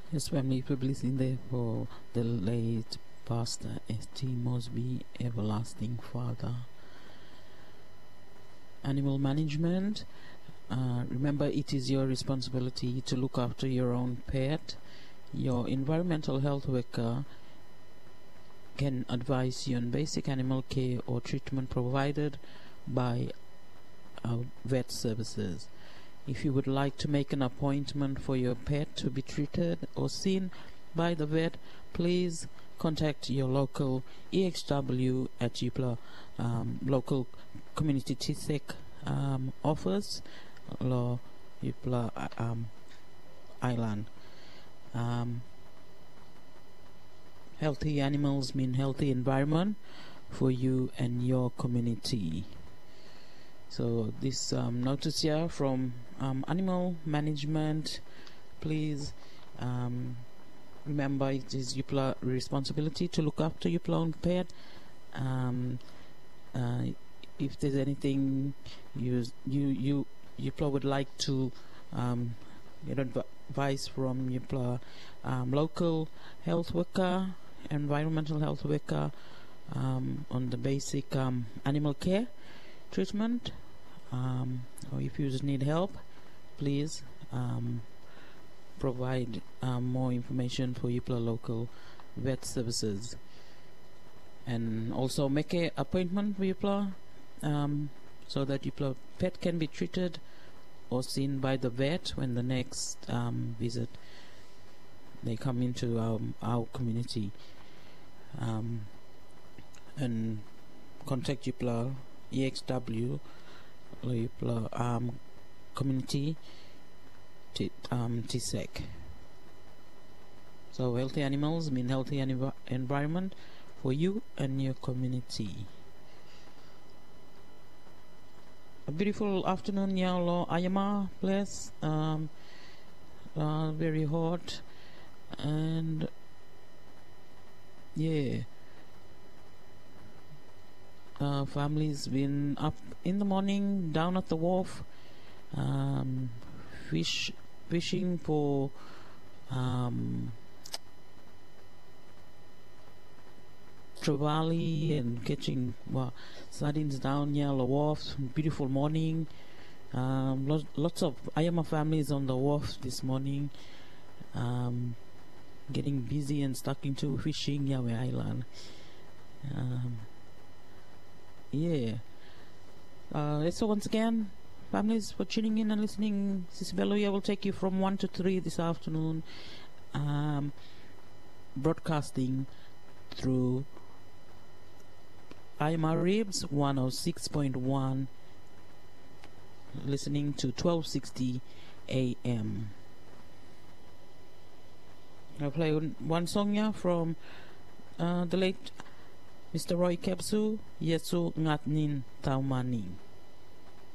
Yes, family publicity there for the late Pastor S.T. Mosby, Everlasting Father. Animal management. Remember, it is your responsibility to look after your own pet. Your environmental health worker can advise you on basic animal care or treatment provided by vet services. If you would like to make an appointment for your pet to be treated or seen by the vet, please contact your local EXW at Yupla local community TSEC office or Yupla Island. Healthy animals mean healthy environment for you and your community. So this notice here from animal management, please remember it is Yupla responsibility to look after your own pet. If there's anything Yupla would like to get advice from Yupla local health worker, environmental health worker on the basic animal care treatment, or if you just need help, please provide more information for Yupla local vet services, and also make an appointment with Yupla so that Yupla pet can be treated or seen by the vet when the next visit they come into our community, and contact Yupla EXW Yupla community TSEC. So healthy animals mean healthy environment for you and your community. A beautiful afternoon, Yalo Ayama place. Very hot, and yeah, families been up in the morning down at the wharf, fishing for trevally and catching sardines down near the wharf. Beautiful morning. Lots of Ayama families on the wharf this morning, getting busy and stuck into fishing Yahweh Island. So once again, families, for tuning in and listening. Sister Beloya will take you from 1 to 3 this afternoon, broadcasting through Ayama Ribs 106.1, listening to 1260 AM. I'll play one song here from the late Mr. Roy Kepsu, Yesu Ngatnin Taumani.